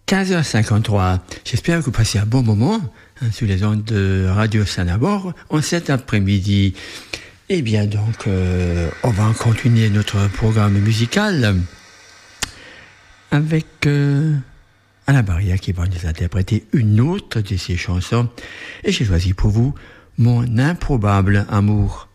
15h53. J'espère que vous passez un bon moment sur les ondes de Radio Sanabor en cet après-midi. Eh bien donc, on va continuer notre programme musical avec Alain Barrière qui va nous interpréter une autre de ses chansons. Et j'ai choisi pour vous Mon improbable amour.